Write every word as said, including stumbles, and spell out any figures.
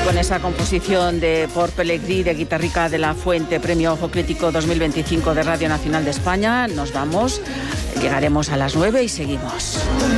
con esa composición de Port Pellegrí, de Guitarrica de la Fuente, Premio Ojo Crítico dos mil veinticinco de Radio Nacional de España, nos vamos. Llegaremos a las nueve y seguimos.